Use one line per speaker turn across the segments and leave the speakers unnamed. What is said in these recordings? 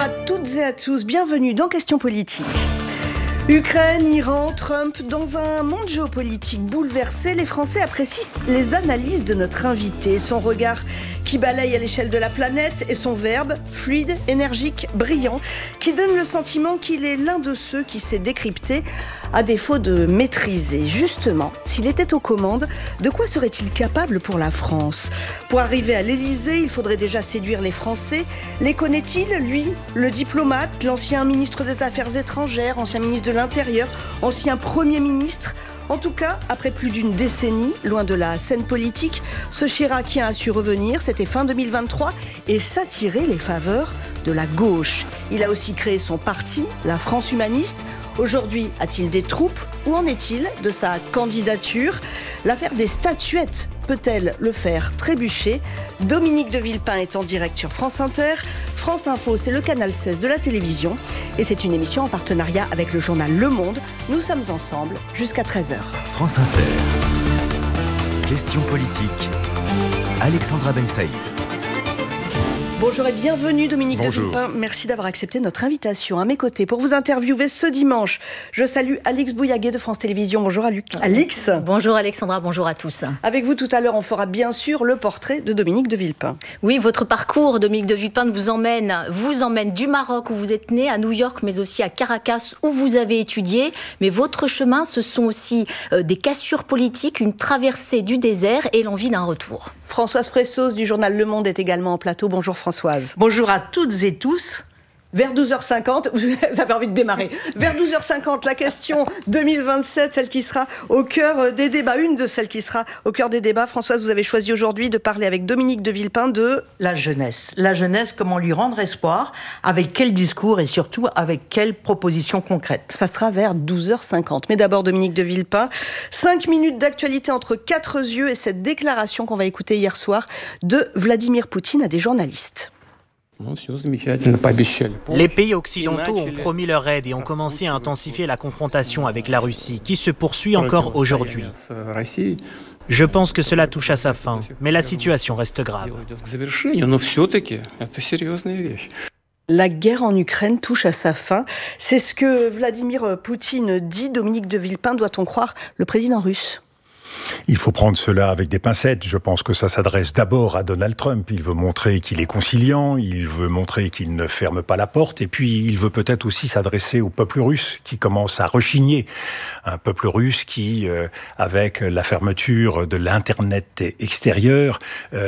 à toutes et à tous, bienvenue dans Questions politiques. Ukraine, Iran, Trump, dans un monde géopolitique bouleversé, les Français apprécient les analyses de notre invité, son regard qui balaye à l'échelle de la planète et son verbe, fluide, énergique, brillant, qui donne le sentiment qu'il est l'un de ceux qui sait décrypter à défaut de maîtriser. Justement, s'il était aux commandes, de quoi serait-il capable pour la France ? Pour arriver à l'Élysée, il faudrait déjà séduire les Français. Les connaît-il, lui, le diplomate, l'ancien ministre des Affaires étrangères, ancien ministre de l'Intérieur, ancien Premier ministre ? En tout cas, après plus d'une décennie, loin de la scène politique, ce Chiracien a su revenir, c'était fin 2023, et s'attirer les faveurs de la gauche. Il a aussi créé son parti, la France humaniste. Aujourd'hui, a-t-il des troupes ? Où en est-il de sa candidature ? L'affaire des statuettes peut-elle le faire trébucher ? Dominique de Villepin est en direct sur France Inter. France Info, c'est le canal 16 de la télévision. Et c'est une émission en partenariat avec le journal Le Monde. Nous sommes ensemble jusqu'à 13h.
France Inter. Questions politiques. Alexandra Ben Saïd.
Bonjour et bienvenue Dominique
Bonjour.
de Villepin. Merci d'avoir accepté notre invitation. À mes côtés, pour vous interviewer ce dimanche, je salue Alix Bouillaguet de France Télévisions. Bonjour Alix.
Bonjour Alexandra, bonjour à tous.
Avec vous tout à l'heure, on fera bien sûr le portrait de Dominique de Villepin.
Oui, votre parcours, Dominique de Villepin, vous emmène du Maroc où vous êtes né, à New York, mais aussi à Caracas où vous avez étudié. Mais votre chemin, ce sont aussi des cassures politiques, une traversée du désert et l'envie d'un retour.
Françoise Fressos du journal Le Monde est également en plateau. Bonjour Françoise.
Bonjour à toutes et tous.
Vers 12h50, vous avez envie de démarrer. Vers 12h50, la question 2027, celle qui sera au cœur des débats, une de celles qui sera au cœur des débats. Françoise, vous avez choisi aujourd'hui de parler avec Dominique de Villepin de...
La jeunesse. La jeunesse, comment lui rendre espoir, avec quel discours et surtout avec quelles propositions concrètes.
Ça sera vers 12h50. Mais d'abord, Dominique de Villepin, 5 minutes d'actualité entre quatre yeux et cette déclaration qu'on va écouter hier soir de Vladimir Poutine à des journalistes.
Les pays occidentaux ont promis leur aide et ont commencé à intensifier la confrontation avec la Russie, qui se poursuit encore aujourd'hui. Je pense que cela touche à sa fin, mais la situation reste grave.
La guerre en Ukraine touche à sa fin. C'est ce que Vladimir Poutine dit. Dominique de Villepin, doit-on croire le président russe ?
Il faut prendre cela avec des pincettes. Je pense que ça s'adresse d'abord à Donald Trump. Il veut montrer qu'il est conciliant, il veut montrer qu'il ne ferme pas la porte, et puis il veut peut-être aussi s'adresser au peuple russe qui commence à rechigner. Un peuple russe qui, avec la fermeture de l'Internet extérieur,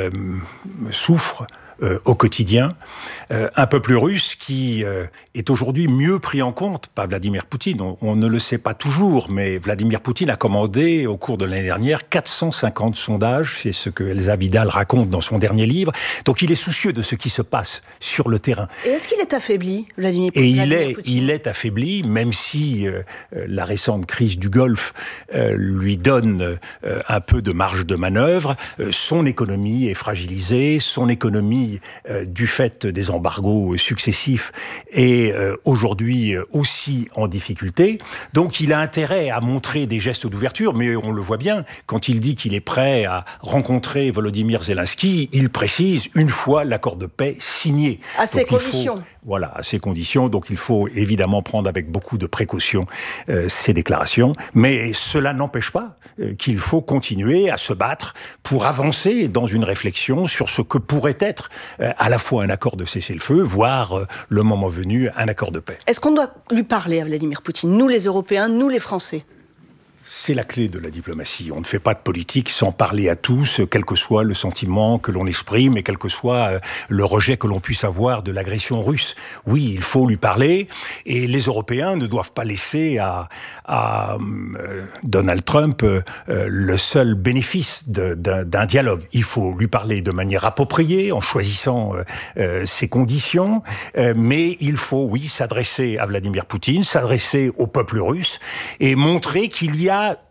souffre au quotidien. Un peuple russe qui est aujourd'hui mieux pris en compte par Vladimir Poutine. On ne le sait pas toujours, mais Vladimir Poutine a commandé au cours de l'année dernière 450 sondages. C'est ce que Elsa Vidal raconte dans son dernier livre. Donc il est soucieux de ce qui se passe sur le terrain.
Et est-ce qu'il est affaibli, Vladimir
Et
Poutine ?
il est affaibli, même si la récente crise du Golfe lui donne un peu de marge de manœuvre. Son économie est fragilisée, son économie du fait des embargos successifs est aujourd'hui aussi en difficulté. Donc il a intérêt à montrer des gestes d'ouverture, mais on le voit bien, quand il dit qu'il est prêt à rencontrer Volodymyr Zelensky, il précise une fois l'accord de paix signé.
À ses conditions.
Voilà, à ces conditions. Donc il faut évidemment prendre avec beaucoup de précaution ces déclarations. Mais cela n'empêche pas qu'il faut continuer à se battre pour avancer dans une réflexion sur ce que pourrait être à la fois un accord de cessez-le-feu, voire le moment venu, un accord de paix.
Est-ce qu'on doit lui parler à Vladimir Poutine, nous les Européens, nous les Français ?
C'est la clé de la diplomatie. On ne fait pas de politique sans parler à tous, quel que soit le sentiment que l'on exprime et quel que soit le rejet que l'on puisse avoir de l'agression russe. Oui, il faut lui parler et les Européens ne doivent pas laisser à Donald Trump le seul bénéfice d'un dialogue. Il faut lui parler de manière appropriée, en choisissant ses conditions, mais il faut, oui, s'adresser à Vladimir Poutine, s'adresser au peuple russe et montrer qu'il y a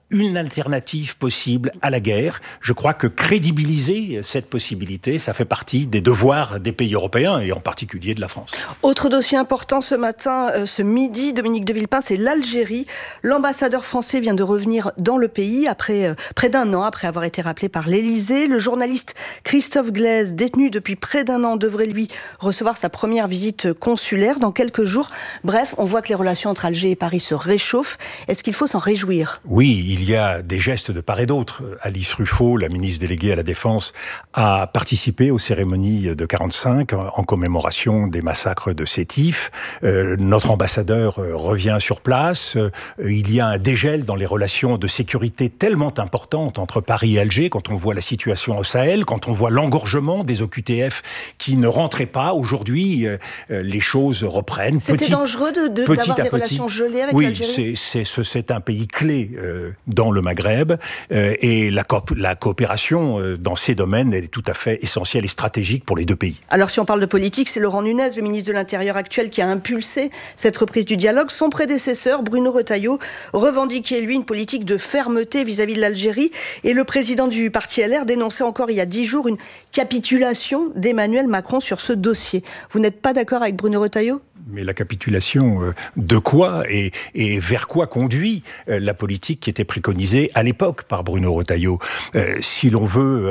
une alternative possible à la guerre. Je crois que crédibiliser cette possibilité, ça fait partie des devoirs des pays européens et en particulier de la France.
Autre dossier important ce matin, ce midi, Dominique de Villepin, c'est l'Algérie. L'ambassadeur français vient de revenir dans le pays après près d'un an après avoir été rappelé par l'Élysée. Le journaliste Christophe Glaise, détenu depuis près d'un an, devrait lui recevoir sa première visite consulaire dans quelques jours. Bref, on voit que les relations entre Alger et Paris se réchauffent. Est-ce qu'il faut s'en réjouir ?
Oui, il y a des gestes de part et d'autre. Alice Ruffo, la ministre déléguée à la Défense, a participé aux cérémonies de 1945 en commémoration des massacres de Sétif. Notre ambassadeur revient sur place. Il y a un dégel dans les relations de sécurité tellement importantes entre Paris et Alger, quand on voit la situation au Sahel, quand on voit l'engorgement des OQTF qui ne rentraient pas. Aujourd'hui, les choses reprennent.
C'était dangereux d'avoir des relations gelées avec l'Algérie ?
Oui, c'est un pays clé dans le Maghreb et la coopération dans ces domaines, elle est tout à fait essentielle et stratégique pour les deux pays.
Alors si on parle de politique, c'est Laurent Nunez, le ministre de l'Intérieur actuel, qui a impulsé cette reprise du dialogue. Son prédécesseur, Bruno Retailleau, revendiquait lui une politique de fermeté vis-à-vis de l'Algérie et le président du parti LR dénonçait encore il y a 10 jours une capitulation d'Emmanuel Macron sur ce dossier. Vous n'êtes pas d'accord avec Bruno Retailleau ?
Mais la capitulation de quoi et vers quoi conduit la politique qui était préconisée à l'époque par Bruno Retailleau. Si l'on veut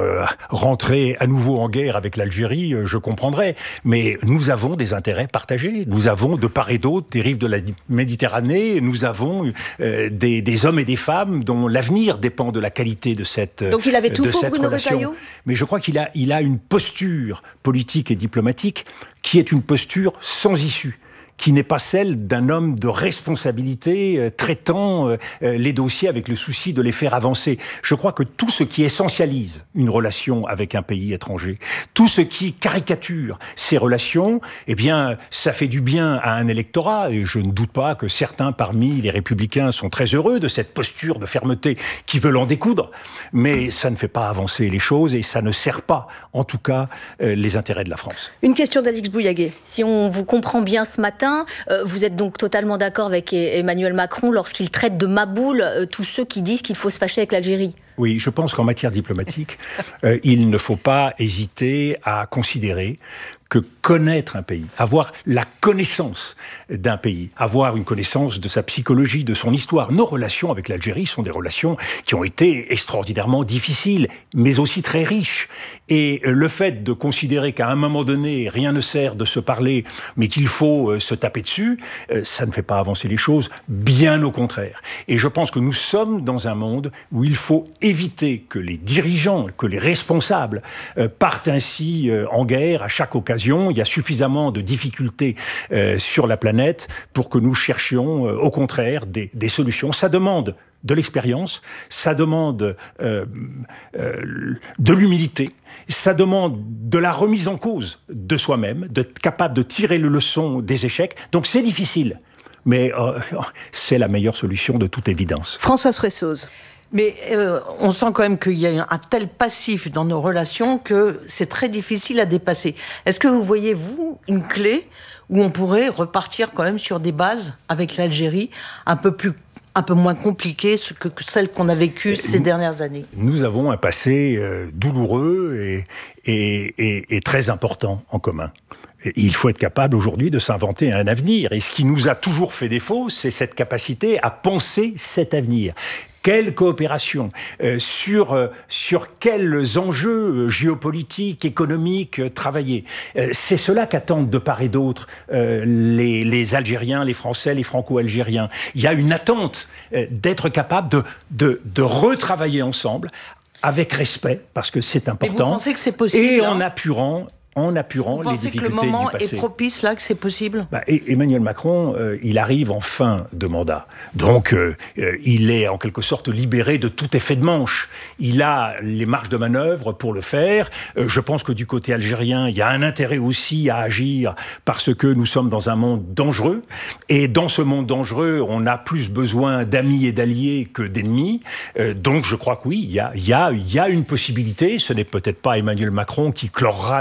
rentrer à nouveau en guerre avec l'Algérie, je comprendrais. Mais nous avons des intérêts partagés. Nous avons de part et d'autre des rives de la Méditerranée. Nous avons des hommes et des femmes dont l'avenir dépend de la qualité de cette relation.
Donc il avait tout faux, Bruno Retailleau ?
Mais je crois qu'il a une posture politique et diplomatique qui est une posture sans issue, qui n'est pas celle d'un homme de responsabilité traitant les dossiers avec le souci de les faire avancer. Je crois que tout ce qui essentialise une relation avec un pays étranger, tout ce qui caricature ces relations, eh bien, ça fait du bien à un électorat. Et je ne doute pas que certains parmi les Républicains sont très heureux de cette posture de fermeté qui veulent en découdre. Mais ça ne fait pas avancer les choses et ça ne sert pas, en tout cas, les intérêts de la France.
Une question d'Alix Bouillaguet.
Si on vous comprend bien ce matin, vous êtes donc totalement d'accord avec Emmanuel Macron lorsqu'il traite de maboules tous ceux qui disent qu'il faut se fâcher avec l'Algérie ?
Oui, je pense qu'en matière diplomatique, il ne faut pas hésiter à considérer que connaître un pays, avoir la connaissance d'un pays, avoir une connaissance de sa psychologie, de son histoire. Nos relations avec l'Algérie sont des relations qui ont été extraordinairement difficiles, mais aussi très riches. Et le fait de considérer qu'à un moment donné, rien ne sert de se parler, mais qu'il faut se taper dessus, ça ne fait pas avancer les choses, bien au contraire. Et je pense que nous sommes dans un monde où il faut éviter que les dirigeants, que les responsables partent ainsi en guerre à chaque occasion. Il y a suffisamment de difficultés sur la planète pour que nous cherchions au contraire des solutions. Ça demande de l'expérience, ça demande de l'humilité, ça demande de la remise en cause de soi-même, d'être capable de tirer les leçons des échecs. Donc c'est difficile, mais c'est la meilleure solution de toute évidence.
Françoise Fressoz.
Mais on sent quand même qu'il y a un tel passif dans nos relations que c'est très difficile à dépasser. Est-ce que vous voyez, vous, une clé où on pourrait repartir quand même sur des bases avec l'Algérie un peu moins compliquées que celles qu'on a vécues ces dernières années?
Nous avons un passé douloureux et très important en commun. Il faut être capable aujourd'hui de s'inventer un avenir. Et ce qui nous a toujours fait défaut, c'est cette capacité à penser cet avenir. Quelle coopération sur quels enjeux géopolitiques, économiques travailler. C'est cela qu'attendent de part et d'autre les Algériens, les Français, les Franco-Algériens. Il y a une attente d'être capable de retravailler ensemble avec respect, parce que c'est important.
Et vous pensez que c'est possible,
et en apurant les difficultés du passé. Vous
pensez que le moment est propice là, que c'est possible ?
Emmanuel Macron, il arrive en fin de mandat. Donc, il est en quelque sorte libéré de tout effet de manche. Il a les marges de manœuvre pour le faire. Je pense que du côté algérien, il y a un intérêt aussi à agir parce que nous sommes dans un monde dangereux. Et dans ce monde dangereux, on a plus besoin d'amis et d'alliés que d'ennemis. Donc, je crois que oui, il y a une possibilité. Ce n'est peut-être pas Emmanuel Macron qui clorera le chapitre,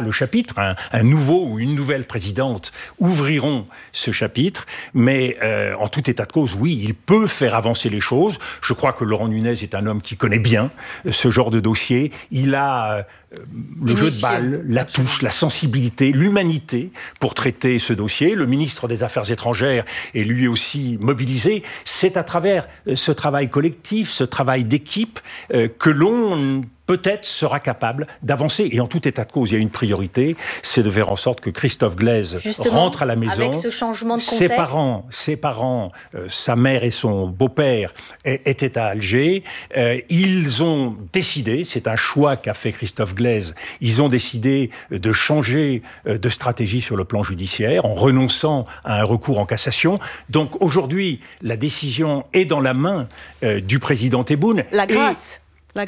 chapitre, un nouveau ou une nouvelle présidente ouvriront ce chapitre, mais en tout état de cause, oui, il peut faire avancer les choses. Je crois que Laurent Nunez est un homme qui connaît bien ce genre de dossier. Il a le jeu de balle, la touche, la sensibilité, l'humanité pour traiter ce dossier. Le ministre des Affaires étrangères est lui aussi mobilisé. C'est à travers ce travail collectif, ce travail d'équipe que l'on peut-être sera capable d'avancer. Et en tout état de cause, il y a une priorité, c'est de faire en sorte que Christophe Glaise rentre à la maison.
Avec ce changement de contexte.
Ses parents, sa mère et son beau-père étaient à Alger. Ils ont décidé, c'est un choix qu'a fait Christophe Glaise, ils ont décidé de changer de stratégie sur le plan judiciaire en renonçant à un recours en cassation. Donc aujourd'hui, la décision est dans la main du président Tebboune.
La grâce.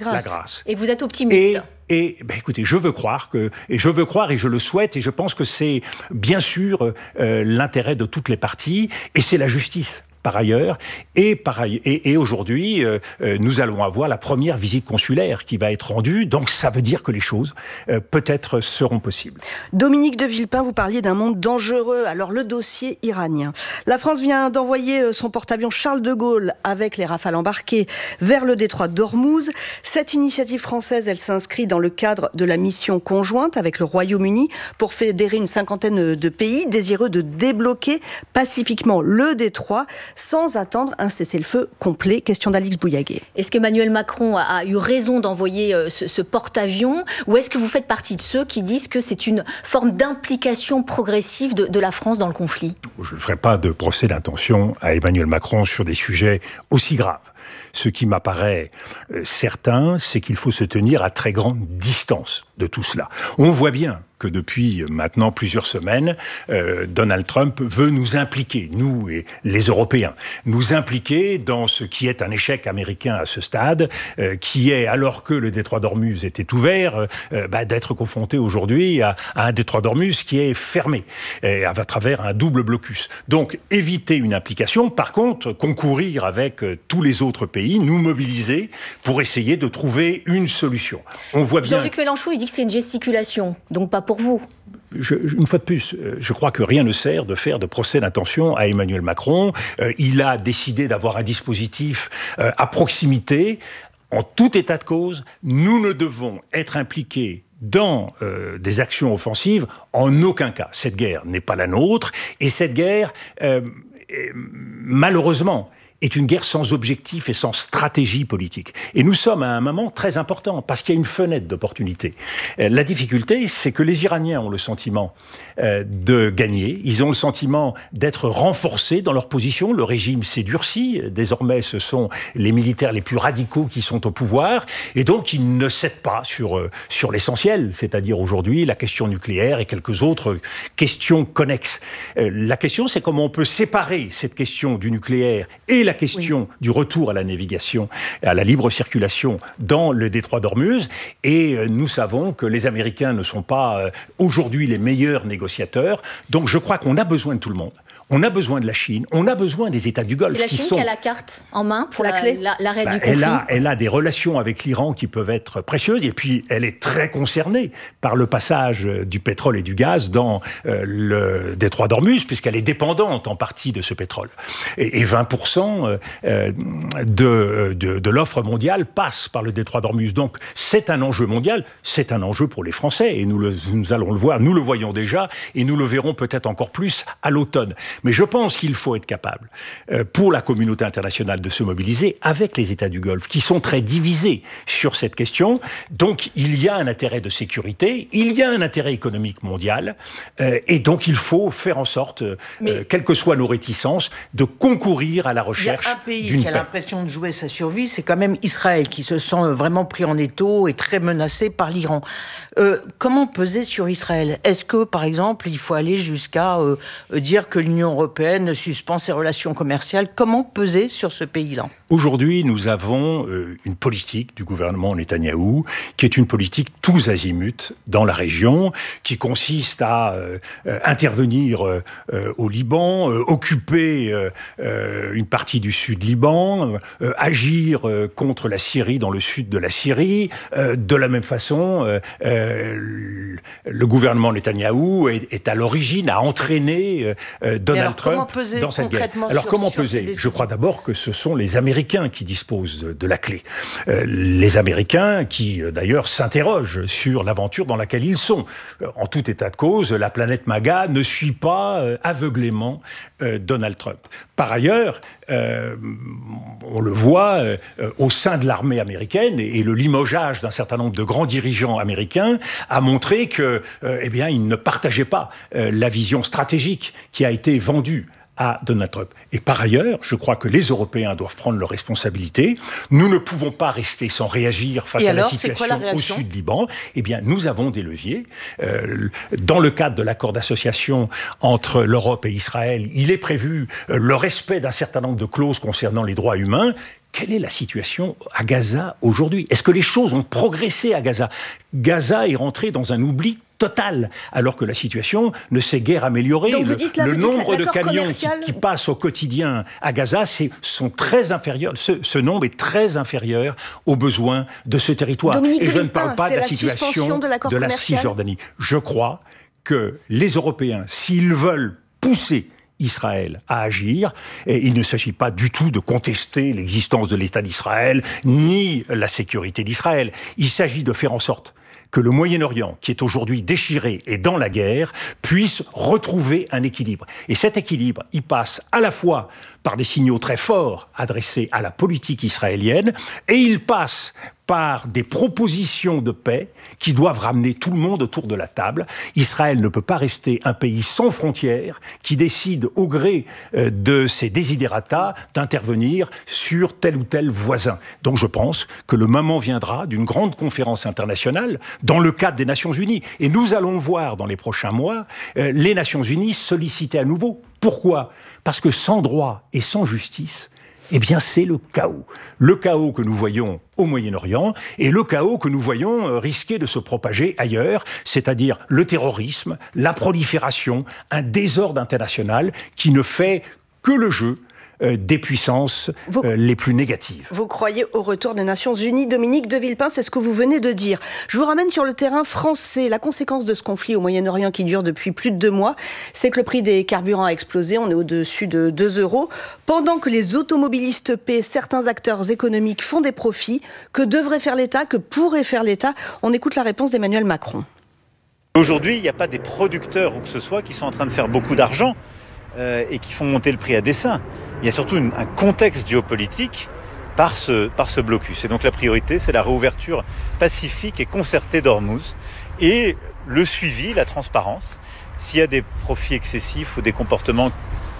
Et vous êtes optimiste.
Et écoutez, je veux croire et je le souhaite, et je pense que c'est bien sûr l'intérêt de toutes les parties, et c'est la justice. Par ailleurs, et aujourd'hui, nous allons avoir la première visite consulaire qui va être rendue, donc ça veut dire que les choses peut-être seront possibles.
Dominique de Villepin, vous parliez d'un monde dangereux. Alors le dossier iranien. La France vient d'envoyer son porte-avions Charles de Gaulle avec les Rafales embarqués vers le détroit d'Ormuz. Cette initiative française, elle s'inscrit dans le cadre de la mission conjointe avec le Royaume-Uni pour fédérer une cinquantaine de pays désireux de débloquer pacifiquement le détroit sans attendre un cessez-le-feu complet. Question d'Alix Bouillaguet.
Est-ce qu'Emmanuel Macron a eu raison d'envoyer ce porte-avions, ou est-ce que vous faites partie de ceux qui disent que c'est une forme d'implication progressive de la France dans le conflit ?
Je ne ferai pas de procès d'intention à Emmanuel Macron sur des sujets aussi graves. Ce qui m'apparaît certain, c'est qu'il faut se tenir à très grande distance de tout cela. On voit bien que depuis maintenant plusieurs semaines, Donald Trump veut nous impliquer, nous et les Européens, nous impliquer dans ce qui est un échec américain à ce stade, qui est, alors que le détroit d'Ormuz était ouvert, d'être confronté aujourd'hui à un détroit d'Ormuz qui est fermé, à travers un double blocus. Donc, éviter une implication, par contre, concourir avec tous les autres pays, nous mobiliser pour essayer de trouver une solution. On voit bien...
Jean-Luc Mélenchon, il dit que c'est une gesticulation, donc pas pour vous.
Une fois de plus, je crois que rien ne sert de faire de procès d'intention à Emmanuel Macron. Il a décidé d'avoir un dispositif à proximité. En tout état de cause, nous ne devons être impliqués dans des actions offensives en aucun cas. Cette guerre n'est pas la nôtre, et cette guerre, malheureusement, est une guerre sans objectif et sans stratégie politique. Et nous sommes à un moment très important, parce qu'il y a une fenêtre d'opportunité. La difficulté, c'est que les Iraniens ont le sentiment de gagner, ils ont le sentiment d'être renforcés dans leur position, le régime s'est durci, désormais ce sont les militaires les plus radicaux qui sont au pouvoir, et donc ils ne cèdent pas sur l'essentiel, c'est-à-dire aujourd'hui la question nucléaire et quelques autres questions connexes. La question, c'est comment on peut séparer cette question du nucléaire et la question du retour à la navigation, à la libre circulation dans le détroit d'Ormuz. Et nous savons que les Américains ne sont pas aujourd'hui les meilleurs négociateurs. Donc je crois qu'on a besoin de tout le monde. On a besoin de la Chine, on a besoin des États du Golfe.
C'est la Chine qui a la carte en main pour l'arrêt du conflit.
Elle a des relations avec l'Iran qui peuvent être précieuses, et puis elle est très concernée par le passage du pétrole et du gaz dans le détroit d'Ormuz, puisqu'elle est dépendante en partie de ce pétrole. Et 20% de l'offre mondiale passe par le détroit d'Ormuz. Donc c'est un enjeu mondial, c'est un enjeu pour les Français, et nous allons le voir, nous le voyons déjà, et nous le verrons peut-être encore plus à l'automne. Mais je pense qu'il faut être capable, pour la communauté internationale, de se mobiliser avec les États du Golfe, qui sont très divisés sur cette question. Donc, il y a un intérêt de sécurité, il y a un intérêt économique mondial, et donc il faut faire en sorte, quelles que soient nos réticences, de concourir à la recherche d'une paix. Il y a un pays
qui a l'impression de jouer sa survie, c'est quand même Israël, qui se sent vraiment pris en étau et très menacé par l'Iran. Comment peser sur Israël ? Est-ce que, par exemple, il faut aller jusqu'à dire que l'Union européenne suspend ses relations commerciales? Comment peser sur ce pays-là?
Aujourd'hui, nous avons une politique du gouvernement Netanyahou qui est une politique tous azimuts dans la région, qui consiste à intervenir au Liban, occuper une partie partie du sud Liban, agir contre la Syrie dans le sud de la Syrie. De la même façon, le gouvernement Netanyahou est à l'origine, a entraîné Donald Trump dans cette guerre. Alors comment peser ? Je crois d'abord que ce sont les Américains qui disposent de la clé. Les Américains qui, d'ailleurs, s'interrogent sur l'aventure dans laquelle ils sont. En tout état de cause, la planète MAGA ne suit pas aveuglément Donald Trump. Par ailleurs, on le voit au sein de l'armée américaine, et le limogeage d'un certain nombre de grands dirigeants américains a montré que, ils ne partageaient pas la vision stratégique qui a été vendue à Donald Trump. Et par ailleurs, je crois que les Européens doivent prendre leurs responsabilités. Nous ne pouvons pas rester sans réagir face à la situation au sud Liban. Eh bien, nous avons des leviers. Dans le cadre de l'accord d'association entre l'Europe et Israël, il est prévu le respect d'un certain nombre de clauses concernant les droits humains. Quelle est la situation à Gaza aujourd'hui ? Est-ce que les choses ont progressé à Gaza ? Gaza est rentré dans un oubli total, alors que la situation ne s'est guère améliorée. Le nombre de camions qui passent au quotidien à Gaza sont très inférieurs. Ce nombre est très inférieur aux besoins de ce territoire.
Dominique
Et je ne parle pas de la situation
de
la Cisjordanie. Je crois que les Européens, s'ils veulent pousser Israël à agir, et il ne s'agit pas du tout de contester l'existence de l'État d'Israël, ni la sécurité d'Israël. Il s'agit de faire en sorte que le Moyen-Orient, qui est aujourd'hui déchiré et dans la guerre, puisse retrouver un équilibre. Et cet équilibre, il passe à la fois par des signaux très forts adressés à la politique israélienne, et il passe par des propositions de paix qui doivent ramener tout le monde autour de la table. Israël ne peut pas rester un pays sans frontières qui décide au gré de ses desiderata d'intervenir sur tel ou tel voisin. Donc je pense que le moment viendra d'une grande conférence internationale dans le cadre des Nations Unies. Et nous allons voir dans les prochains mois les Nations Unies solliciter à nouveau. Pourquoi ? Parce que sans droit et sans justice, eh bien, c'est le chaos. Le chaos que nous voyons au Moyen-Orient et le chaos que nous voyons risquer de se propager ailleurs, c'est-à-dire le terrorisme, la prolifération, un désordre international qui ne fait que le jeu des puissances les plus négatives.
Vous croyez au retour des Nations Unies, Dominique de Villepin, c'est ce que vous venez de dire. Je vous ramène sur le terrain français. La conséquence de ce conflit au Moyen-Orient qui dure depuis plus de 2 mois, c'est que le prix des carburants a explosé, on est au-dessus de 2 €. Pendant que les automobilistes paient, certains acteurs économiques font des profits. Que devrait faire l'État ? Que pourrait faire l'État ? On écoute la réponse d'Emmanuel Macron.
Aujourd'hui, il n'y a pas des producteurs ou que ce soit qui sont en train de faire beaucoup d'argent et qui font monter le prix à dessein. Il y a surtout un contexte géopolitique par ce blocus. Et donc la priorité, c'est la réouverture pacifique et concertée d'Ormuz et le suivi, la transparence. S'il y a des profits excessifs ou des comportements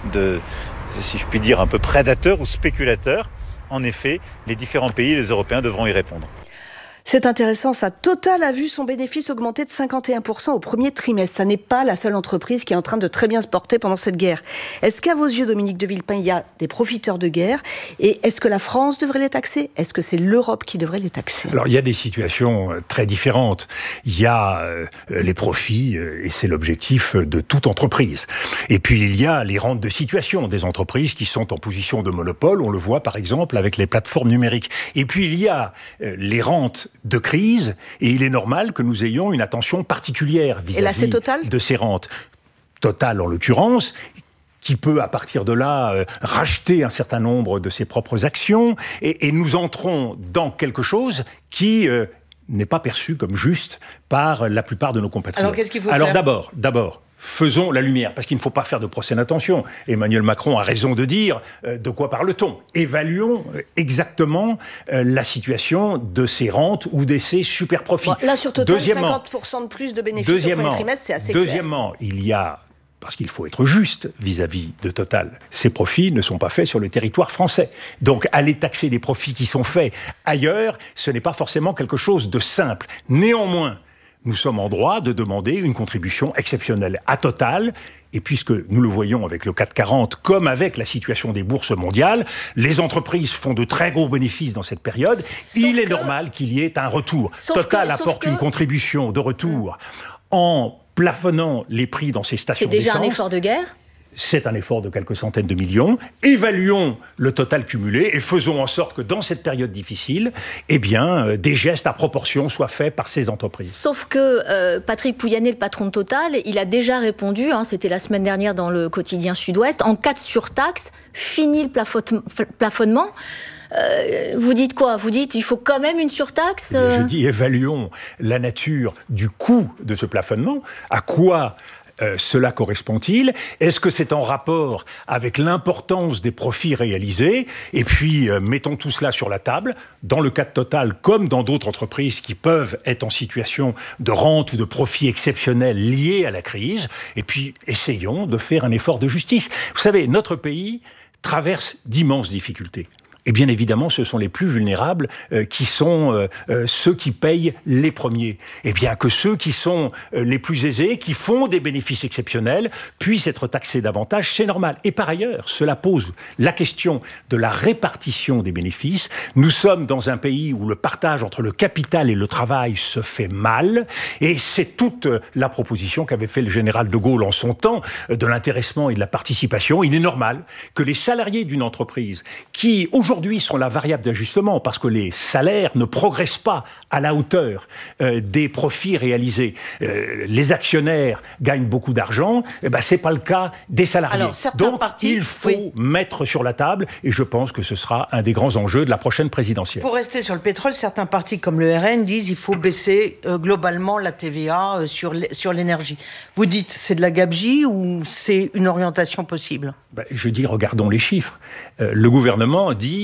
si je puis dire, un peu prédateurs ou spéculateurs, en effet, les différents pays, les Européens, devront y répondre.
C'est intéressant, ça. Total a vu son bénéfice augmenter de 51% au premier trimestre. Ça n'est pas la seule entreprise qui est en train de très bien se porter pendant cette guerre. Est-ce qu'à vos yeux, Dominique de Villepin, il y a des profiteurs de guerre ? Et est-ce que la France devrait les taxer ? Est-ce que c'est l'Europe qui devrait les taxer ?
Alors, il y a des situations très différentes. Il y a les profits, et c'est l'objectif de toute entreprise. Et puis, il y a les rentes de situation des entreprises qui sont en position de monopole. On le voit, par exemple, avec les plateformes numériques. Et puis, il y a les rentes de crise, et il est normal que nous ayons une attention particulière vis-à-vis de ces rentes. Total, en l'occurrence, qui peut, à partir de là, racheter un certain nombre de ses propres actions, et nous entrons dans quelque chose qui n'est pas perçu comme juste par la plupart de nos compatriotes.
Alors, qu'est-ce qu'il faut faire ?
D'abord, faisons la lumière, parce qu'il ne faut pas faire de procès d'intention. Emmanuel Macron a raison de dire de quoi parle-t-on. Évaluons exactement la situation de ces rentes ou de ces super profits.
Bon, là, sur Total, 50% de plus de bénéfices au premier trimestre, c'est assez clair.
Deuxièmement, il y a, parce qu'il faut être juste vis-à-vis de Total, ces profits ne sont pas faits sur le territoire français. Donc, aller taxer des profits qui sont faits ailleurs, ce n'est pas forcément quelque chose de simple. Néanmoins, nous sommes en droit de demander une contribution exceptionnelle à Total. Et puisque nous le voyons avec le CAC 40, comme avec la situation des bourses mondiales, les entreprises font de très gros bénéfices dans cette période. Il est normal qu'il y ait un retour. Total apporte une contribution de retour en plafonnant les prix dans ces stations d'essence.
C'est déjà un effort de guerre ?
c'est un effort de quelques centaines de millions. Évaluons le total cumulé et faisons en sorte que dans cette période difficile, eh bien, des gestes à proportion soient faits par ces entreprises.
Sauf que Patrick Pouyanné, le patron de Total, il a déjà répondu, c'était la semaine dernière dans le quotidien Sud-Ouest, en cas de surtaxe, fini le plafonnement. Vous dites quoi ? Vous dites il faut quand même une surtaxe ?
Je dis évaluons la nature du coût de ce plafonnement. À quoi cela correspond-il ? Est-ce que c'est en rapport avec l'importance des profits réalisés ? Et puis, mettons tout cela sur la table, dans le cas de Total, comme dans d'autres entreprises qui peuvent être en situation de rente ou de profit exceptionnel liés à la crise. Et puis, essayons de faire un effort de justice. Vous savez, notre pays traverse d'immenses difficultés. Et bien évidemment, ce sont les plus vulnérables qui sont ceux qui payent les premiers. Et bien que ceux qui sont les plus aisés, qui font des bénéfices exceptionnels, puissent être taxés davantage, c'est normal. Et par ailleurs, cela pose la question de la répartition des bénéfices. Nous sommes dans un pays où le partage entre le capital et le travail se fait mal. Et c'est toute la proposition qu'avait fait le général de Gaulle en son temps, de l'intéressement et de la participation. Il est normal que les salariés d'une entreprise qui, aujourd'hui, sont la variable d'ajustement parce que les salaires ne progressent pas à la hauteur des profits réalisés. Les actionnaires gagnent beaucoup d'argent, c'est pas le cas des salariés.
Alors,
donc il faut mettre sur la table, et je pense que ce sera un des grands enjeux de la prochaine présidentielle.
Pour rester sur le pétrole, certains partis comme le RN disent qu'il faut baisser globalement la TVA sur l'énergie. Vous dites c'est de la gabegie ou c'est une orientation possible ?
Je dis regardons les chiffres. Le gouvernement dit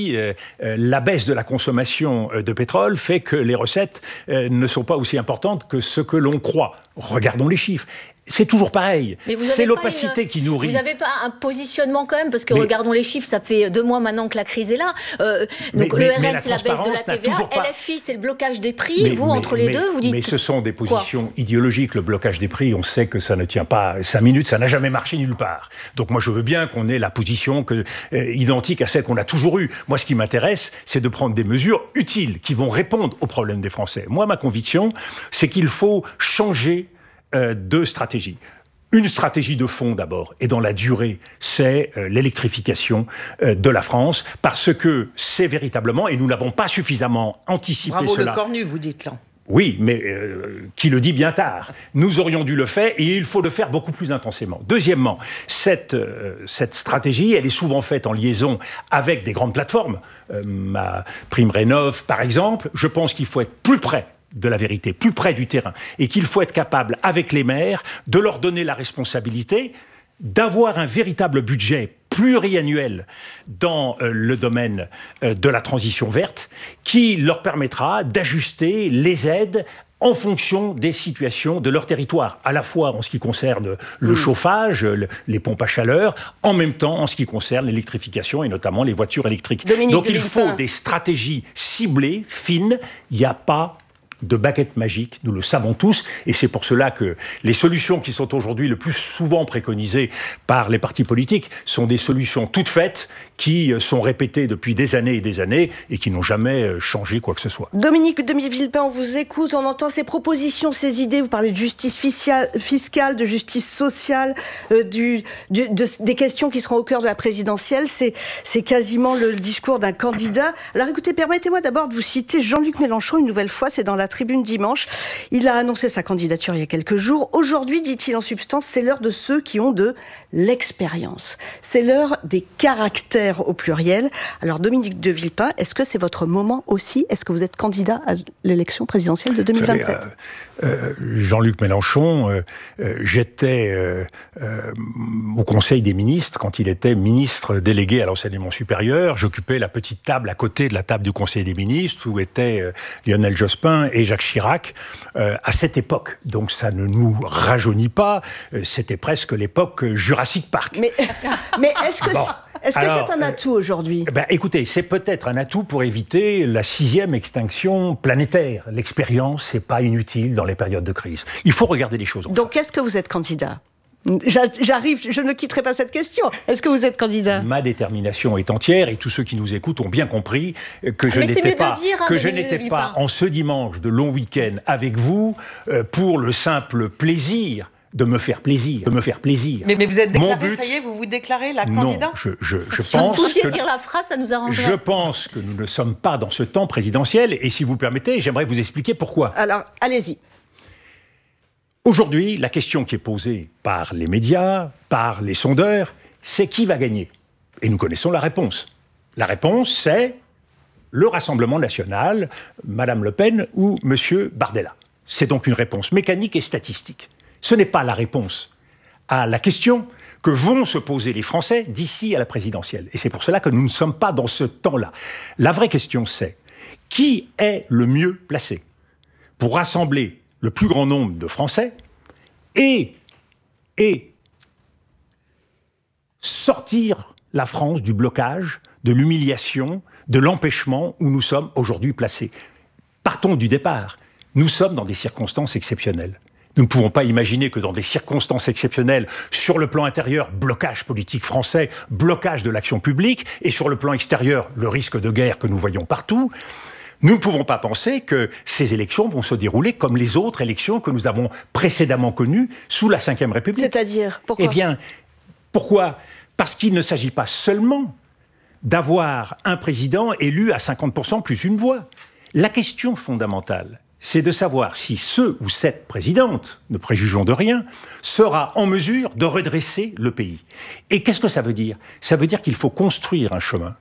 la baisse de la consommation de pétrole fait que les recettes ne sont pas aussi importantes que ce que l'on croit. Regardons les chiffres. C'est toujours pareil. C'est l'opacité qui nourrit.
Vous n'avez pas un positionnement quand même, parce que regardons les chiffres, ça fait 2 mois maintenant que la crise est là. Donc le RN, c'est la baisse de la TVA. LFI, c'est le blocage des prix. Entre les deux, vous dites...
Mais ce sont des positions idéologiques. Le blocage des prix, on sait que ça ne tient pas 5 minutes, ça n'a jamais marché nulle part. Donc moi, je veux bien qu'on ait la position identique à celle qu'on a toujours eue. Moi, ce qui m'intéresse, c'est de prendre des mesures utiles qui vont répondre aux problèmes des Français. Moi, ma conviction, c'est qu'il faut changer de stratégie. Une stratégie de fond d'abord, et dans la durée, c'est l'électrification de la France, parce que c'est véritablement, et nous n'avons pas suffisamment anticipé cela.
Bravo le Cornu, vous dites là.
Oui, mais qui le dit bien tard. Nous aurions dû le faire, et il faut le faire beaucoup plus intensément. Deuxièmement, cette stratégie, elle est souvent faite en liaison avec des grandes plateformes. MaPrimeRénov', par exemple. Je pense qu'il faut être plus près de la vérité, plus près du terrain, et qu'il faut être capable, avec les maires, de leur donner la responsabilité d'avoir un véritable budget pluriannuel dans le domaine de la transition verte, qui leur permettra d'ajuster les aides en fonction des situations de leur territoire, à la fois en ce qui concerne le chauffage, les pompes à chaleur, en même temps en ce qui concerne l'électrification et notamment les voitures électriques. Donc il faut des stratégies ciblées, fines. Il n'y a pas de baguette magique, nous le savons tous, et c'est pour cela que les solutions qui sont aujourd'hui le plus souvent préconisées par les partis politiques sont des solutions toutes faites, qui sont répétées depuis des années et des années, et qui n'ont jamais changé quoi que ce soit.
Dominique de Villepin, on vous écoute, on entend ces propositions, ces idées, vous parlez de justice fiscale, de justice sociale, des questions qui seront au cœur de la présidentielle, c'est quasiment le discours d'un candidat. Alors écoutez, permettez-moi d'abord de vous citer Jean-Luc Mélenchon une nouvelle fois, c'est dans la Tribune dimanche. Il a annoncé sa candidature il y a quelques jours. Aujourd'hui, dit-il en substance, c'est l'heure de ceux qui ont de l'expérience. C'est l'heure des caractères au pluriel. Alors Dominique de Villepin, est-ce que c'est votre moment aussi ? Est-ce que vous êtes candidat à l'élection présidentielle de 2027 ?
Jean-Luc Mélenchon, j'étais au Conseil des ministres quand il était ministre délégué à l'enseignement supérieur. J'occupais la petite table à côté de la table du Conseil des ministres où étaient Lionel Jospin et Jacques Chirac à cette époque. Donc ça ne nous rajeunit pas. C'était presque l'époque Jurassic Park.
Mais est-ce que c'est un atout aujourd'hui ?
Écoutez, c'est peut-être un atout pour éviter la 6e extinction planétaire. L'expérience, c'est pas inutile dans les périodes de crise. Il faut regarder les choses.
Donc, est-ce que vous êtes candidat ? J'arrive, je ne quitterai pas cette question. Est-ce que vous êtes candidat ?
Ma détermination est entière et tous ceux qui nous écoutent ont bien compris que je n'étais pas en ce dimanche de long week-end avec vous pour le simple plaisir de me faire plaisir.
Mais vous êtes déclaré, ça y est, vous déclarez la candidat ?
Non, je
si
pense
vous pouviez
que...
dire la phrase, ça nous arrangerait.
Je pense que nous ne sommes pas dans ce temps présidentiel, et si vous permettez, j'aimerais vous expliquer pourquoi.
Alors, allez-y.
Aujourd'hui, la question qui est posée par les médias, par les sondeurs, c'est qui va gagner ? Et nous connaissons la réponse. La réponse, c'est le Rassemblement national, Madame Le Pen ou Monsieur Bardella. C'est donc une réponse mécanique et statistique. Ce n'est pas la réponse à la question que vont se poser les Français d'ici à la présidentielle. Et c'est pour cela que nous ne sommes pas dans ce temps-là. La vraie question, c'est qui est le mieux placé pour rassembler le plus grand nombre de Français et sortir la France du blocage, de l'humiliation, de l'empêchement où nous sommes aujourd'hui placés. Partons du départ. Nous sommes dans des circonstances exceptionnelles. Nous ne pouvons pas imaginer que dans des circonstances exceptionnelles, sur le plan intérieur, blocage politique français, blocage de l'action publique, et sur le plan extérieur, le risque de guerre que nous voyons partout, nous ne pouvons pas penser que ces élections vont se dérouler comme les autres élections que nous avons précédemment connues sous la Ve République.
C'est-à-dire, pourquoi ?
Eh bien, pourquoi ? Parce qu'il ne s'agit pas seulement d'avoir un président élu à 50% plus une voix. La question fondamentale, c'est de savoir si ce ou cette présidente, ne préjugeons de rien, sera en mesure de redresser le pays. Et qu'est-ce que ça veut dire ? Ça veut dire qu'il faut construire un chemin.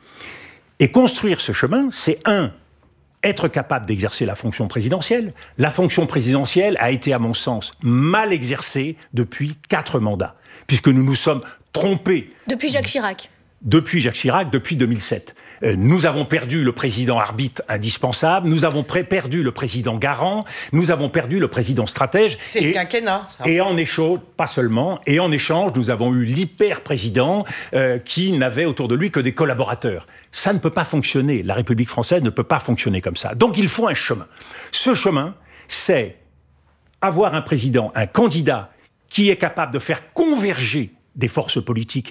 Et construire ce chemin, c'est être capable d'exercer la fonction présidentielle. La fonction présidentielle a été, à mon sens, mal exercée depuis 4 mandats, puisque nous nous sommes trompés.
Depuis Jacques Chirac.
Depuis Jacques Chirac, depuis 2007. Nous avons perdu le président arbitre indispensable, nous avons perdu le président garant, nous avons perdu le président stratège.
C'est le quinquennat, ça.
Et en échange, pas seulement, et en échange, nous avons eu l'hyper-président qui n'avait autour de lui que des collaborateurs. Ça ne peut pas fonctionner. La République française ne peut pas fonctionner comme ça. Donc il faut un chemin. Ce chemin, c'est avoir un président, un candidat qui est capable de faire converger des forces politiques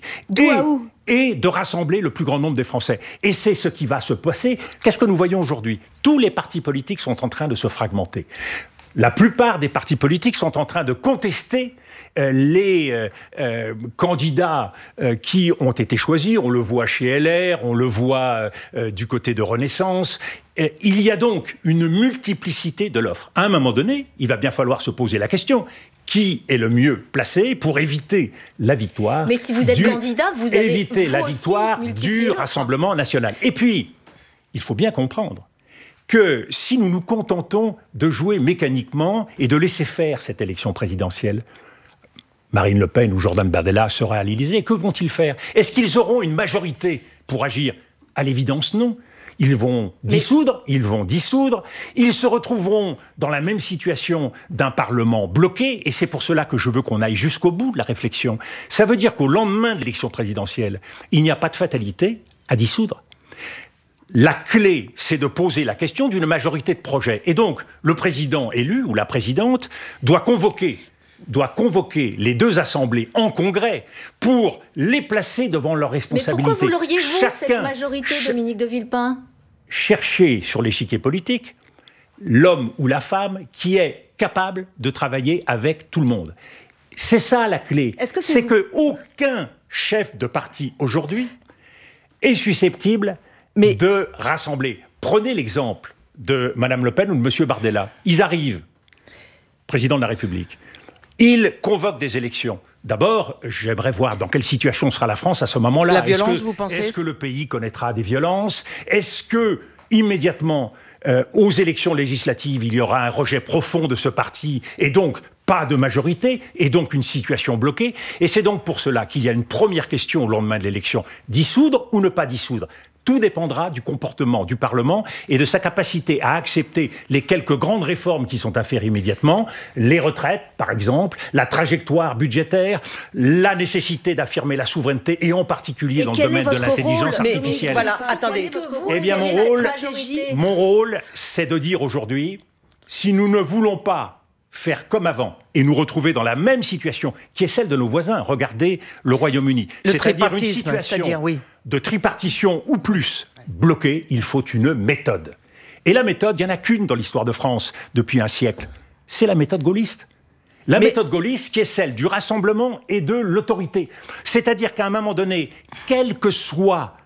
et de rassembler le plus grand nombre des Français. Et c'est ce qui va se passer. Qu'est-ce que nous voyons aujourd'hui ? Tous les partis politiques sont en train de se fragmenter. La plupart des partis politiques sont en train de contester les candidats qui ont été choisis. On le voit chez LR, on le voit du côté de Renaissance. Il y a donc une multiplicité de l'offre. À un moment donné, il va bien falloir se poser la question. Qui est le mieux placé pour éviter la victoire ?
Mais si vous êtes candidat, vous allez
éviter la victoire du Rassemblement national. Et puis, il faut bien comprendre que si nous nous contentons de jouer mécaniquement et de laisser faire cette élection présidentielle, Marine Le Pen ou Jordan Bardella seraient à l'Élysée, que vont-ils faire ? Est-ce qu'ils auront une majorité pour agir ? À l'évidence, non. Ils vont dissoudre, ils se retrouveront dans la même situation d'un Parlement bloqué, et c'est pour cela que je veux qu'on aille jusqu'au bout de la réflexion. Ça veut dire qu'au lendemain de l'élection présidentielle, il n'y a pas de fatalité à dissoudre. La clé, c'est de poser la question d'une majorité de projets. Et donc, le président élu, ou la présidente, doit convoquer les deux assemblées en congrès pour les placer devant leurs responsabilités.
Mais pourquoi vous l'auriez, vous, cette majorité, Dominique de Villepin ?
Chercher sur l'échiquier politique l'homme ou la femme qui est capable de travailler avec tout le monde. C'est ça la clé. C'est qu'aucun chef de parti aujourd'hui est susceptible de rassembler. Prenez l'exemple de Mme Le Pen ou de M. Bardella. Ils arrivent, président de la République. Il convoque des élections. D'abord, j'aimerais voir dans quelle situation sera la France à ce moment-là.
La violence, vous pensez ?
Est-ce que le pays connaîtra des violences ? Est-ce que, immédiatement, aux élections législatives, il y aura un rejet profond de ce parti et donc pas de majorité et donc une situation bloquée ? Et c'est donc pour cela qu'il y a une première question au lendemain de l'élection. Dissoudre ou ne pas dissoudre ? Tout dépendra du comportement du Parlement et de sa capacité à accepter les quelques grandes réformes qui sont à faire immédiatement, les retraites, par exemple, la trajectoire budgétaire, la nécessité d'affirmer la souveraineté et en particulier dans le domaine de l'intelligence artificielle.
Voilà, attendez.
Eh bien, mon rôle, c'est de dire aujourd'hui, si nous ne voulons pas faire comme avant et nous retrouver dans la même situation qui est celle de nos voisins. Regardez le Royaume-Uni. C'est-à-dire une situation de tripartition ou plus bloquée, il faut une méthode. Et la méthode, il n'y en a qu'une dans l'histoire de France depuis un siècle. C'est la méthode gaulliste. La méthode gaulliste qui est celle du rassemblement et de l'autorité. C'est-à-dire qu'à un moment donné, quels que soient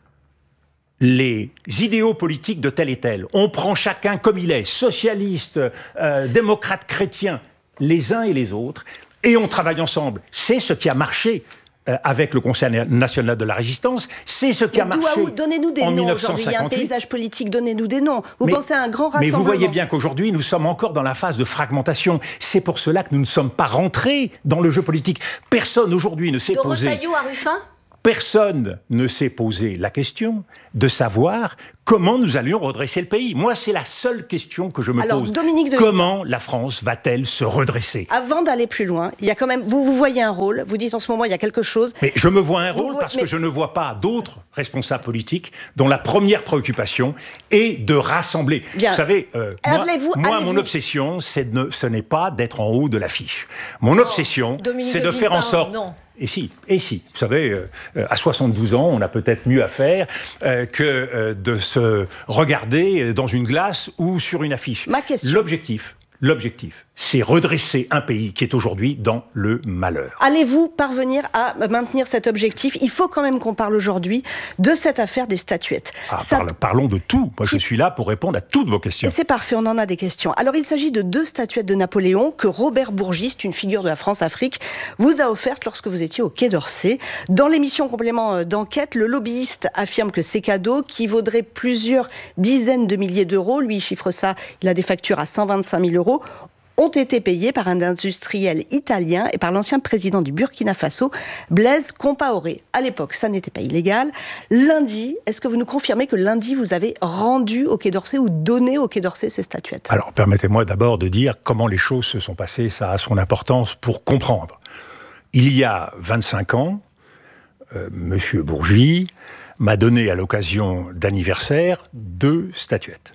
les idéaux politiques de tel et tel, on prend chacun comme il est, socialiste, démocrate, chrétien, les uns et les autres, et on travaille ensemble. C'est ce qui a marché avec le Conseil national de la résistance, c'est ce qui a marché
donnez-nous des
en
noms
1958.
aujourd'hui, il y a un paysage politique, donnez-nous des noms. Vous pensez à un grand rassemblement.
Mais vous voyez bien qu'aujourd'hui, nous sommes encore dans la phase de fragmentation. C'est pour cela que nous ne sommes pas rentrés dans le jeu politique. Personne aujourd'hui ne s'est posé...
Retailleau à Ruffin ?
Personne ne s'est posé la question de savoir comment nous allions redresser le pays. Moi, c'est la seule question que je me pose.
Dominique de
comment la France va-t-elle se redresser ?
Avant d'aller plus loin, il y a quand même, vous voyez un rôle, vous dites en ce moment il y a quelque chose.
Mais je me vois un rôle parce que je ne vois pas d'autres responsables politiques dont la première préoccupation est de rassembler.
Bien.
Vous savez, moi mon
allez-vous.
obsession, ce n'est pas d'être en haut de l'affiche. Mon obsession, c'est de faire en sorte...
Non.
Et si. Vous savez, à 72 ans, on a peut-être mieux à faire que de se regarder dans une glace ou sur une affiche.
Ma question.
L'objectif, c'est redresser un pays qui est aujourd'hui dans le malheur.
Allez-vous parvenir à maintenir cet objectif ? Il faut quand même qu'on parle aujourd'hui de cette affaire des statuettes.
Parlons de tout. Moi, je suis là pour répondre à toutes vos questions.
Et c'est parfait, on en a des questions. Alors, il s'agit de 2 statuettes de Napoléon que Robert Bourgiste, une figure de la France-Afrique, vous a offertes lorsque vous étiez au Quai d'Orsay. Dans l'émission Complément d'enquête, le lobbyiste affirme que ces cadeaux, qui vaudraient plusieurs dizaines de milliers d'euros, lui il chiffre ça, il a des factures à 125 000 euros, ont été payés par un industriel italien et par l'ancien président du Burkina Faso, Blaise Compaoré. À l'époque, ça n'était pas illégal. Lundi, est-ce que vous nous confirmez que lundi, vous avez rendu au Quai d'Orsay ou donné au Quai d'Orsay ces statuettes ?
Alors, permettez-moi d'abord de dire comment les choses se sont passées. Ça a son importance pour comprendre. Il y a 25 ans, Monsieur Bourgi m'a donné à l'occasion d'anniversaire 2 statuettes.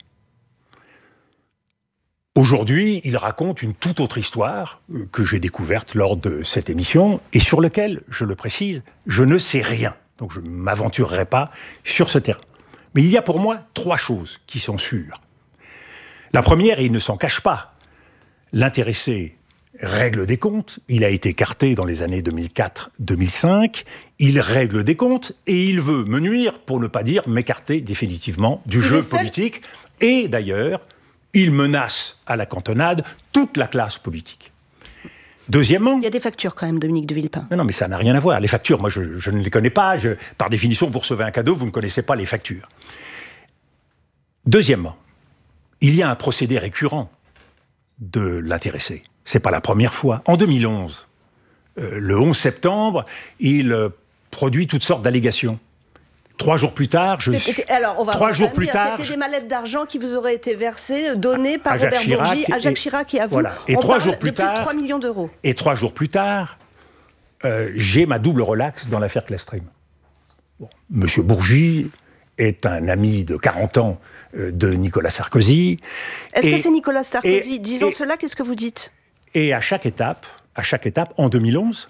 Aujourd'hui, il raconte une toute autre histoire que j'ai découverte lors de cette émission et sur laquelle, je le précise, je ne sais rien. Donc je ne m'aventurerai pas sur ce terrain. Mais il y a pour moi 3 choses qui sont sûres. La première, et il ne s'en cache pas, l'intéressé règle des comptes. Il a été écarté dans les années 2004-2005. Il règle des comptes et il veut me nuire, pour ne pas dire m'écarter définitivement du jeu politique. Et d'ailleurs... il menace à la cantonade toute la classe politique. Deuxièmement... Il
y a des factures quand même, Dominique de Villepin.
Non, mais ça n'a rien à voir. Les factures, moi, je ne les connais pas. Par définition, vous recevez un cadeau, vous ne connaissez pas les factures. Deuxièmement, il y a un procédé récurrent de l'intéressé. Ce n'est pas la première fois. En 2011, le 11 septembre, il produit toutes sortes d'allégations. 3 jours plus tard,
c'était des mallettes d'argent qui vous auraient été versées, données par Robert Bourgi à Jacques Chirac et à vous.
Voilà. Et 3 jours plus tard,
plus de 3 millions d'euros.
Et 3 jours plus tard, j'ai ma double relaxe dans l'affaire Clestrim. Bon. Monsieur Bourgi est un ami de 40 ans de Nicolas Sarkozy.
Est-ce que c'est Nicolas Sarkozy ? Disant cela, qu'est-ce que vous dites ?
Et à chaque étape, en 2011,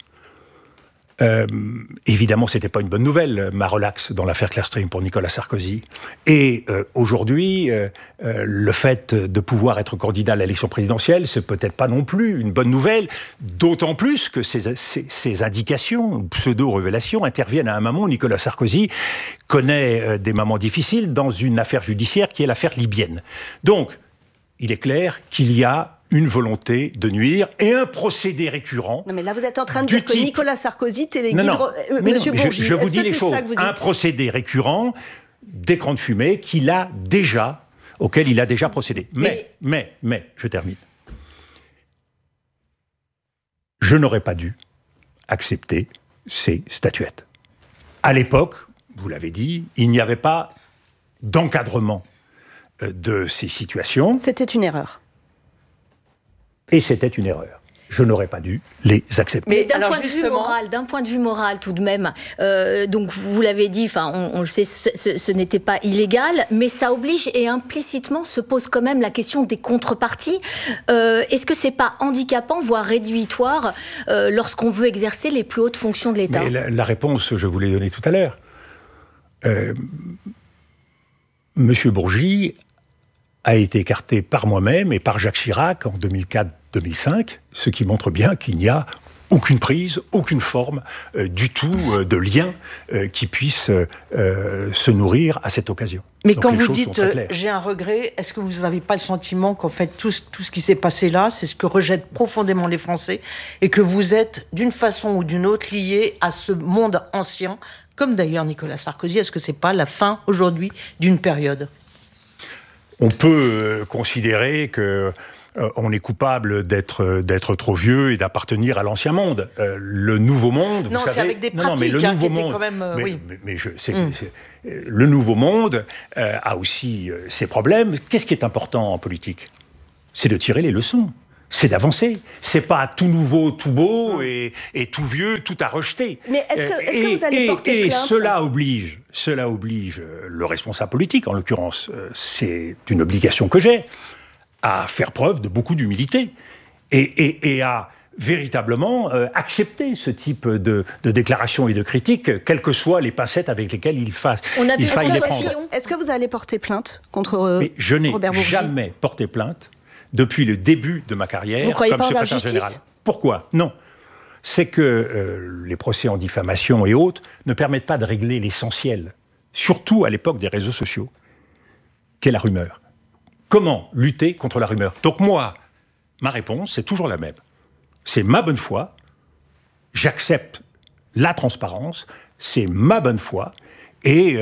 évidemment, c'était pas une bonne nouvelle, ma relaxe dans l'affaire Clearstream pour Nicolas Sarkozy. Et aujourd'hui, le fait de pouvoir être candidat à l'élection présidentielle, c'est peut-être pas non plus une bonne nouvelle, d'autant plus que ces indications, pseudo-révélations, interviennent à un moment où Nicolas Sarkozy connaît des moments difficiles dans une affaire judiciaire qui est l'affaire libyenne. Donc, il est clair qu'il y a une volonté de nuire et un procédé récurrent.
Non mais là vous êtes en train de dire que Nicolas Sarkozy téléguide Monsieur Bourgi.
Je vous dis les choses. Un procédé récurrent d'écran de fumée auquel il a déjà procédé. Mais, je termine. Je n'aurais pas dû accepter ces statuettes. À l'époque, vous l'avez dit, il n'y avait pas d'encadrement de ces situations.
C'était une erreur.
Et c'était une erreur. Je n'aurais pas dû les accepter.
Mais d'un point de vue moral, tout de même, donc vous l'avez dit, on le sait, ce n'était pas illégal, mais ça oblige et implicitement se pose quand même la question des contreparties. Est-ce que c'est pas handicapant, voire rédhibitoire, lorsqu'on veut exercer les plus hautes fonctions de l'État ?
Mais la réponse, je vous l'ai donnée tout à l'heure. Monsieur Bourgi a été écarté par moi-même et par Jacques Chirac en 2004-2005, ce qui montre bien qu'il n'y a aucune prise, aucune forme du tout de lien qui puisse se nourrir à cette occasion.
Mais donc, quand vous dites « j'ai un regret », est-ce que vous n'avez pas le sentiment qu'en fait tout ce qui s'est passé là, c'est ce que rejettent profondément les Français et que vous êtes d'une façon ou d'une autre lié à ce monde ancien, comme d'ailleurs Nicolas Sarkozy? Est-ce que c'est pas la fin aujourd'hui d'une période?
On peut considérer que on est coupable d'être trop vieux et d'appartenir à l'ancien monde. Le nouveau monde,
non,
vous savez...
c'est avec des pratiques qui étaient quand même...
Le nouveau monde a aussi ses problèmes. Qu'est-ce qui est important en politique? C'est de tirer les leçons. C'est d'avancer. C'est pas tout nouveau, tout beau et tout vieux, tout à rejeter.
Mais est-ce que vous allez porter plainte?
Et cela oblige le responsable politique, en l'occurrence, c'est une obligation que j'ai, à faire preuve de beaucoup d'humilité et à véritablement accepter ce type de déclarations et de critiques, quelles que soient les pincettes avec lesquelles il faille les prendre.
Est-ce que vous allez porter plainte contre Robert Bourgi?
Je n'ai jamais porté plainte depuis le début de ma carrière comme secrétaire général. Pourquoi? Non. C'est que les procès en diffamation et autres ne permettent pas de régler l'essentiel, surtout à l'époque des réseaux sociaux, qu'est la rumeur. Comment lutter contre la rumeur? Donc moi, ma réponse, c'est toujours la même. C'est ma bonne foi, j'accepte la transparence, c'est ma bonne foi, et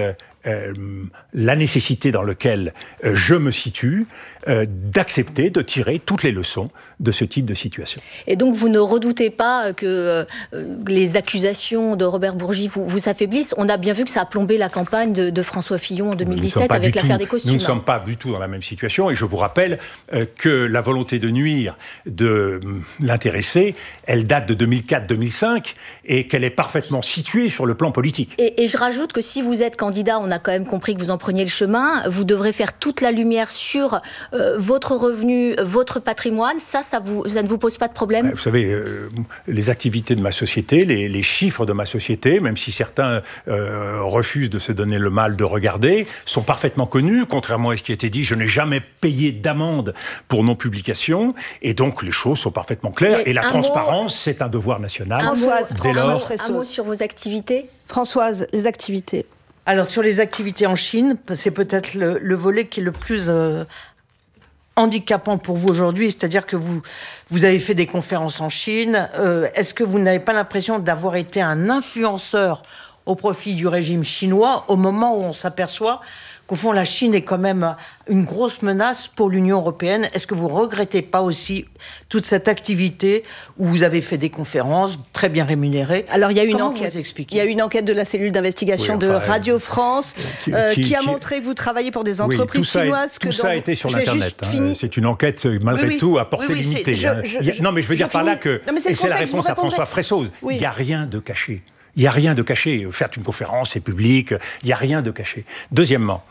la nécessité dans laquelle je me situe d'accepter, de tirer toutes les leçons de ce type de situation.
Et donc vous ne redoutez pas que les accusations de Robert Bourgi vous affaiblissent? On a bien vu que ça a plombé la campagne de François Fillon en 2017 avec l'affaire des costumes.
Nous ne sommes pas du tout dans la même situation et je vous rappelle que la volonté de nuire de l'intéressé, elle date de 2004-2005 et qu'elle est parfaitement située sur le plan politique.
Et je rajoute que si vous êtes candidat, on a quand même compris que vous en preniez le chemin, vous devrez faire toute la lumière sur votre revenu, votre patrimoine. Ça ne vous pose pas de problème?
Vous savez, les activités de ma société, les chiffres de ma société, même si certains refusent de se donner le mal de regarder, sont parfaitement connus. Contrairement à ce qui a été dit, je n'ai jamais payé d'amende pour non-publication. Et donc, les choses sont parfaitement claires. Et la transparence, c'est un devoir national.
Françoise,
un mot sur vos activités?
Françoise, les activités.
Alors, sur les activités en Chine, c'est peut-être le volet qui est le plus handicapant pour vous aujourd'hui, c'est-à-dire que vous avez fait des conférences en Chine. Est-ce que vous n'avez pas l'impression d'avoir été un influenceur au profit du régime chinois au moment où on s'aperçoit qu'au fond, la Chine est quand même une grosse menace pour l'Union européenne? Est-ce que vous ne regrettez pas aussi toute cette activité où vous avez fait des conférences très bien rémunérées?
Alors, il y a une enquête. Il y a une enquête de la cellule d'investigation de Radio France qui a montré que vous travaillez pour des entreprises chinoises.
Tout ça a été sur l'Internet. C'est une enquête, malgré tout, à portée limitée. Non, mais je veux dire par là que... Et c'est la réponse à François Fressoz. Il n'y a rien de caché. Il n'y a rien de caché. Faire une conférence, c'est public. Il n'y a rien de caché. Deuxièmement,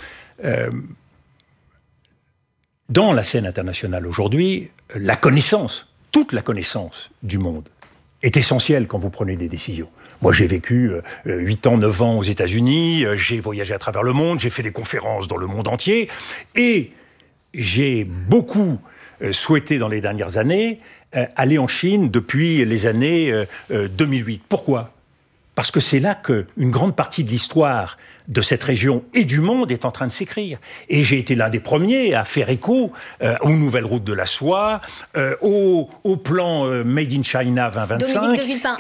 dans la scène internationale aujourd'hui, la connaissance, toute la connaissance du monde est essentielle quand vous prenez des décisions. Moi, j'ai vécu 8 ans, 9 ans aux États-Unis, j'ai voyagé à travers le monde, j'ai fait des conférences dans le monde entier, et j'ai beaucoup souhaité dans les dernières années aller en Chine depuis les années 2008. Pourquoi ? Parce que c'est là qu'une grande partie de l'histoire de cette région et du monde est en train de s'écrire. Et j'ai été l'un des premiers à faire écho aux nouvelles routes de la soie, au plan Made in China 2025.
Dominique de Villepin,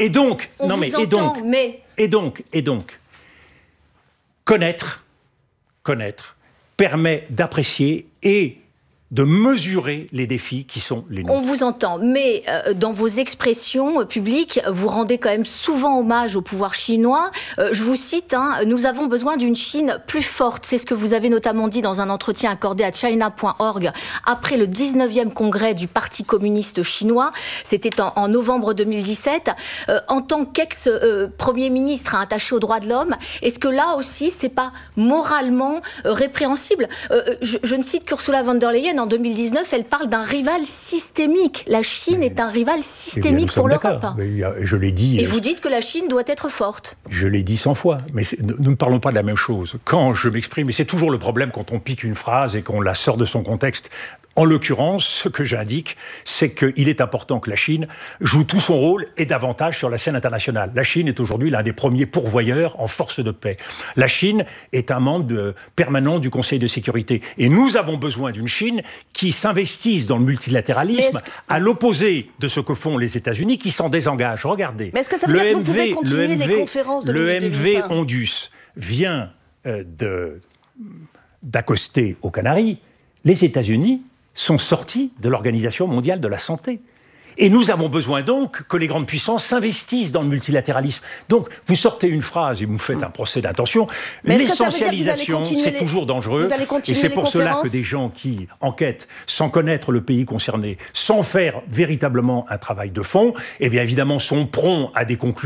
et donc, connaître permet d'apprécier et de mesurer les défis qui sont les nôtres.
On vous entend, mais dans vos expressions publiques, vous rendez quand même souvent hommage au pouvoir chinois. Je vous cite, nous avons besoin d'une Chine plus forte. C'est ce que vous avez notamment dit dans un entretien accordé à China.org après le 19e congrès du Parti communiste chinois. C'était en novembre 2017. En tant qu'ex-premier ministre attaché aux droits de l'homme, est-ce que là aussi, c'est pas moralement répréhensible ? Je ne cite qu'Ursula von der Leyen en 2019, elle parle d'un rival systémique. La Chine est un rival systémique pour l'Europe.
Je l'ai dit.
Et vous dites que la Chine doit être forte.
Je l'ai dit 100 fois. Mais nous ne parlons pas de la même chose. Quand je m'exprime, et c'est toujours le problème quand on pique une phrase et qu'on la sort de son contexte. En l'occurrence, ce que j'indique, c'est qu'il est important que la Chine joue tout son rôle et davantage sur la scène internationale. La Chine est aujourd'hui l'un des premiers pourvoyeurs en force de paix. La Chine est un membre permanent du Conseil de sécurité. Et nous avons besoin d'une Chine qui s'investisse dans le multilatéralisme, à l'opposé de ce que font les États-Unis, qui s'en désengagent. Regardez.
Mais est-ce que ça veut dire que vous pouvez continuer les conférences de
le
Dominique de
MV
Villepin
Ondus vient d'accoster aux Canaries. Les États-Unis sont sortis de l'Organisation mondiale de la santé. Et nous avons besoin donc que les grandes puissances s'investissent dans le multilatéralisme. Donc, vous sortez une phrase et vous me faites un procès d'intention. L'essentialisation, c'est toujours dangereux. Et c'est pour cela que des gens qui enquêtent sans connaître le pays concerné, sans faire véritablement un travail de fond, eh bien évidemment sont prompts à des conclusions